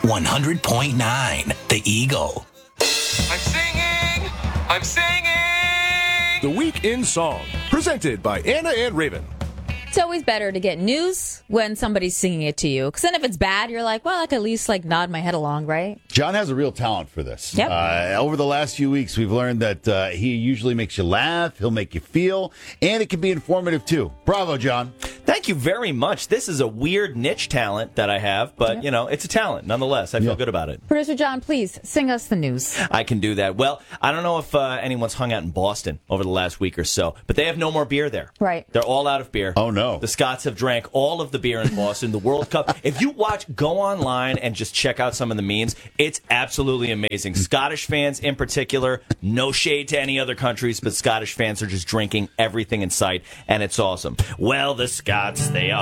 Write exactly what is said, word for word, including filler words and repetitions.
one hundred point nine The Eagle. I'm singing! I'm singing! The Week in Song, presented by Anna and Raven. It's always better to get news when somebody's singing it to you. Because then if it's bad, you're like, well, I can at least like nod my head along, right? John has a real talent for this. Yep. Uh, over the last few weeks, we've learned that uh, he usually makes you laugh, he'll make you feel, and it can be informative, too. Bravo, John. Thank you very much. This is a weird niche talent that I have, but, Yep. you know, it's a talent nonetheless. I feel Yeah. good about it. Producer John, please sing us the news. I can do that. Well, I don't know if uh, anyone's hung out in Boston over the last week or so, but they have no more beer there. Right. They're all out of beer. Oh, no. The Scots have drank all of the beer in Boston, the World Cup. If you watch, go online and just check out some of the memes. It's absolutely amazing. Scottish fans in particular, no shade to any other countries, but Scottish fans are just drinking everything in sight, and it's awesome. Well, the Scots, they are